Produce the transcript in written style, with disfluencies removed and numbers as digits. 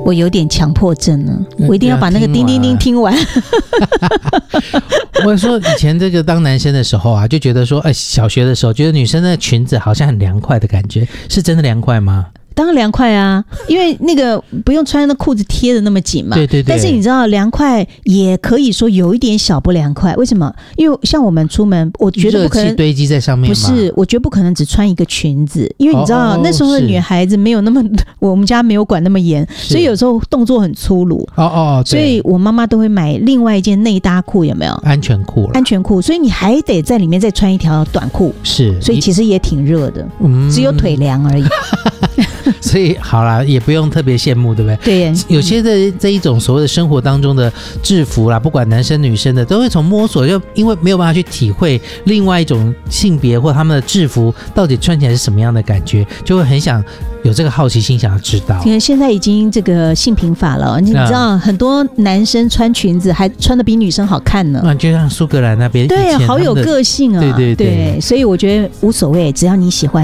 我有点强迫症呢，我一定要把那个叮叮叮听完。 我说以前这个当男生的时候啊，就觉得说，小学的时候觉得女生的裙子好像很凉快的感觉，是真的凉快吗？ 当然凉快啊，因为那个不用穿那裤子贴的那么紧嘛。 对对对。 但是你知道凉快也可以说有一点小不凉快，为什么？因为像我们出门，我觉得不可能热气堆积在上面吗？ 不是，我觉得不可能只穿一个裙子，因为你知道那时候的女孩子没有那么，我们家没有管那么严，所以有时候动作很粗鲁。所以我妈妈都会买另外一件内搭裤，有没有？ 安全裤。安全裤，所以你还得在里面再穿一条短裤。 是， 所以其实也挺热的，只有腿凉而已。 所以好啦，也不用特别羡慕，对不对？ 对， 有些的这一种所谓的生活当中的制服啦，不管男生女生的，都会从摸索，就因为没有办法去体会另外一种性别或他们的制服到底穿起来是什么样的感觉，就会很想有这个好奇心，想要知道。 现在已经这个性平法了，你知道很多男生穿裙子还穿得比女生好看呢。 就像苏格兰那边， 对，好有个性啊。 对对对， 所以我觉得无所谓，只要你喜欢。